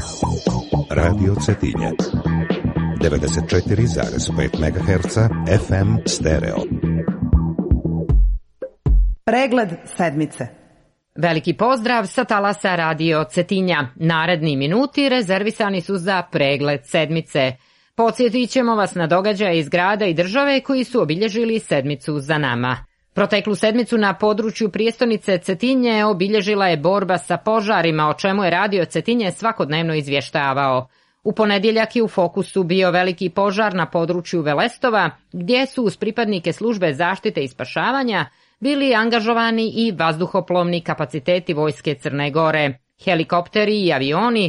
Radio Cetinje 94,5 MHz FM stereo. Pregled sedmice. Veliki pozdrav sa talasa Radio Cetinja. Naredni minuti rezervisani su za pregled sedmice. Podsjetit ćemo vas na događaje iz grada i države koji su obilježili sedmicu za nama. Proteklu sedmicu na području prijestolnice Cetinje obilježila je borba sa požarima, o čemu je Radio Cetinje svakodnevno izvještavao. U ponedjeljak je u fokusu bio veliki požar na području Velestova, gdje su uz pripadnike službe zaštite i spašavanja bili angažovani i vazduhoplovni kapaciteti vojske Crne Gore. Helikopteri i avioni